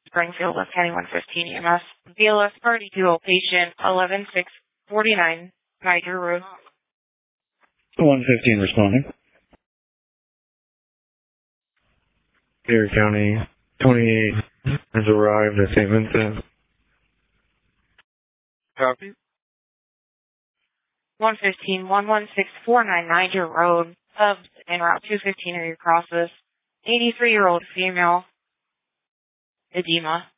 Springfield with County 115 EMS. BLS Party 2 patient 11649 Niger Road. 115 responding. Erie County 28 has arrived at St. Vincent. Copy. 115 11649 Niger Road. Hubs en route 215 area crosses. 83-year-old female. Edema.